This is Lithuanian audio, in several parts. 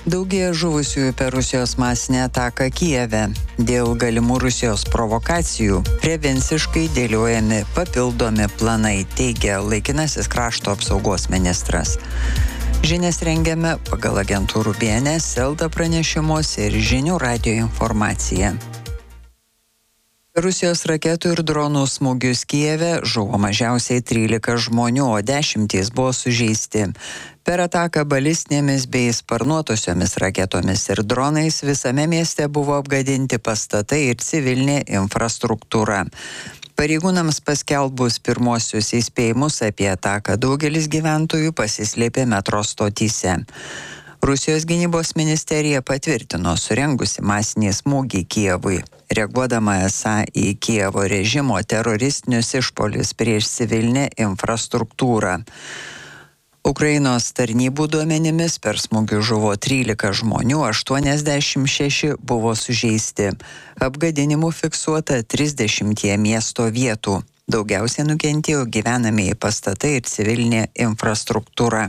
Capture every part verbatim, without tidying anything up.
Daugėja žuvusiųjų per Rusijos masinę ataką Kijeve. Dėl galimų Rusijos provokacijų prevenciškai dėliojami papildomi planai, teigia laikinasis krašto apsaugos ministras. Žinias rengiame pagal agentūrų B N S, Elta pranešimus ir žinių radijo informaciją. Rusijos raketų ir dronų smūgius Kijeve žuvo mažiausiai trylika žmonių, o dešimtys buvo sužeisti. Per ataką balistinėmis bei sparnuotosiomis raketomis ir dronais visame mieste buvo apgadinti pastatai ir civilinė infrastruktūra. Pareigūnams paskelbus pirmosius įspėjimus apie ataką, daugelis gyventojų pasislėpė metro stotyse. Rusijos gynybos ministerija patvirtino surengusi masinį smūgį Kijevui, reaguodama esą į Kijevo režimo teroristinius išpolius prieš civilinę infrastruktūrą. Ukrainos tarnybų duomenimis per smūgių žuvo trylika žmonių, aštuoniasdešimt šeši buvo sužeisti. Apgadinimų fiksuota trisdešimtyje miesto vietų. Daugiausiai nukentėjo gyvenamieji pastatai ir civilinė infrastruktūra.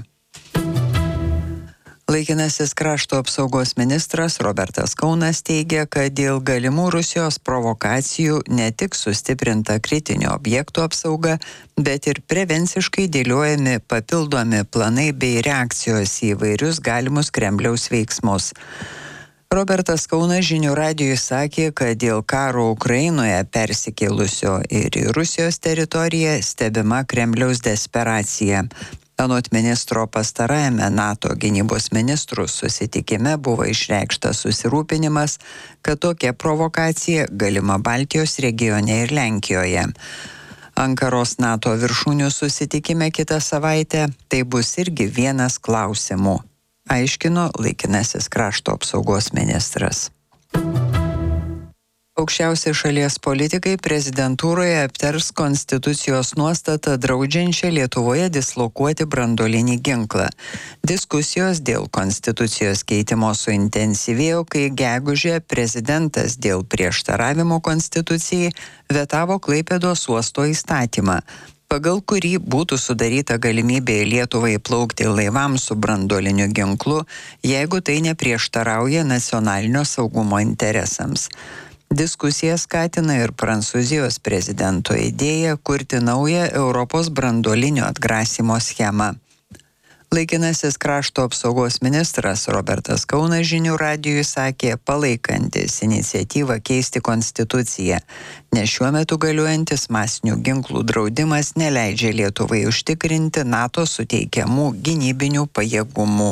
Laikinasis krašto apsaugos ministras Robertas Kaunas teigia, kad dėl galimų Rusijos provokacijų ne tik sustiprinta kritinių objektų apsauga, bet ir prevenciškai dėliojami papildomi planai bei reakcijos į įvairius galimus Kremliaus veiksmus. Robertas Kaunas žinių radijui sakė, kad dėl karo Ukrainoje persikėlusio ir į Rusijos teritoriją stebima Kremliaus desperacija. Anot ministro pastarajame NATO gynybos ministrų susitikime buvo išreikštas susirūpinimas, kad tokia provokacija galima Baltijos regione ir Lenkijoje. Ankaros NATO viršūnių susitikime kitą savaitę tai bus irgi vienas klausimų, aiškino laikinasis krašto apsaugos ministras. Aukščiausi šalies politikai prezidentūroje aptars konstitucijos nuostatą draudžiančią Lietuvoje dislokuoti branduolinį ginklą. Diskusijos dėl konstitucijos keitimo suintensyvėjo, kai gegužę prezidentas dėl prieštaravimo konstitucijai vetavo Klaipėdos uosto įstatymą, pagal kurį būtų sudaryta galimybė Lietuvai plaukti laivams su branduoliniu ginklu, jeigu tai neprieštarauja nacionalinio saugumo interesams. Diskusiją skatina ir Prancūzijos prezidento idėja kurti naują Europos branduolinio atgrasymo schemą. Laikinasis krašto apsaugos ministras Robertas Kaunas žinių radijui sakė, palaikantis iniciatyvą keisti konstituciją, nes šiuo metu galiojantis masinių ginklų draudimas neleidžia Lietuvai užtikrinti NATO suteikiamų gynybinių pajėgumų.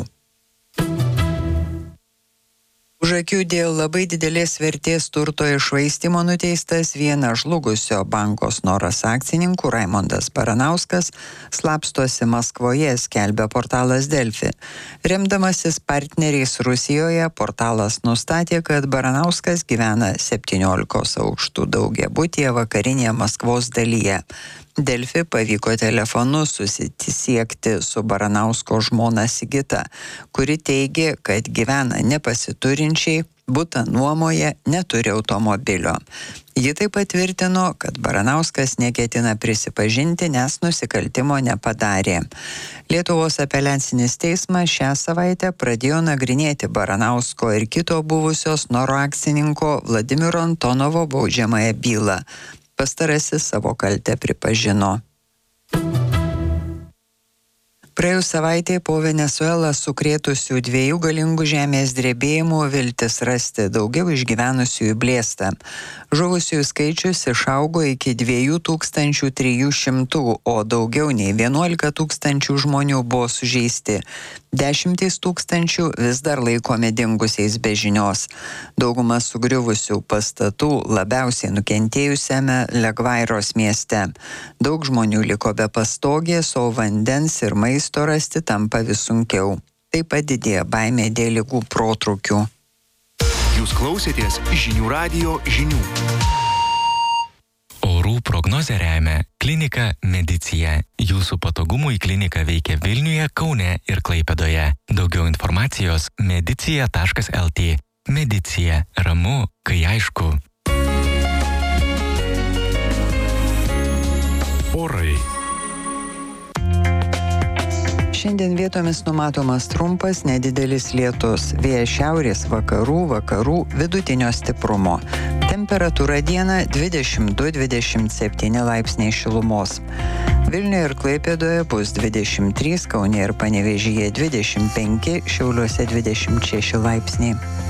Už akių dėl labai didelės vertės turto iššvaistymo nuteistas vienas žlugusio banko Snoras akcininkų Raimondas Baranauskas slapstosi Maskvoje, skelbia portalas Delfi. Remdamasis partneriais Rusijoje, portalas nustatė, kad Baranauskas gyvena septyniolikos aukštų daugiabutyje vakarinėje Maskvos dalyje. Delfi pavyko telefonu susisiekti su Baranausko žmona Sigita, kuri teigė, kad gyvena nepasiturinčiai, butą nuomoja, neturi automobilio. Ji taip patvirtino, kad Baranauskas neketina prisipažinti, nes nusikaltimo nepadarė. Lietuvos apeliacinis teismas šią savaitę pradėjo nagrinėti Baranausko ir kito buvusio Snoro akcininko Vladimiro Antonovo baudžiamąją bylą. Pastarasis savo kaltę pripažino. Praėjus savaitė po Venesuelą sukrėtusių dviejų galingų žemės drebėjimų viltis rasti daugiau išgyvenusiųjų blėsta. Žuvusiųjų skaičius išaugo iki dviejų tūkstančių trijų šimtų, o daugiau nei vienuolika tūkstančių žmonių buvo sužeisti. Dešimtys tūkstančių vis dar laikomi dingusiais be žinios. Dauguma sugriuvusių pastatų labiausiai nukentėjusiame Legvairos mieste. Daug žmonių liko be pastogės, o vandens ir maisto rasti tampa vis sunkiau. Taip pat didėja baimė dėl ligų protrūkių. Jūs klausėtės žinių radijo žinių. Orų prognozę remia Klinika Medicija. Jūsų patogumui klinika veikia Vilniuje, Kaune ir Klaipėdoje. Daugiau informacijos medicija taškas el tė. Medicija. Ramu, kai aišku. Orai. Šiandien vietomis numatomas trumpas nedidelis lietus. Vėjas šiaurės vakarų, vakarų vidutinio stiprumo. Temperatūra dieną dvidešimt du dvidešimt septyni laipsniai šilumos. Vilniuje ir Klaipėdoje bus dvidešimt trys, Kaune ir Panevėžyje dvidešimt penki, Šiauliuose dvidešimt šeši laipsniai.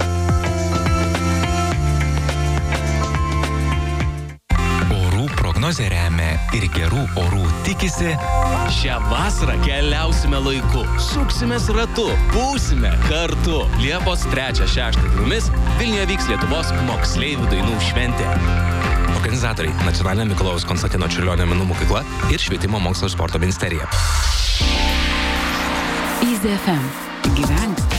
Orų prognozė remia ir gerų orų tikisi. Šią vasarą keliausime laiku, suksimės ratu, būsime kartu. Liepos trečią šeštą dienomis Vilniuje vyks Lietuvos moksleivių dainų šventė. Organizatoriai – Nacionalinė Mikalojaus Konstantino Čiurlionio menų mokykla ir Švietimo mokslo ir sporto ministerija. Easy F M. Gyvenk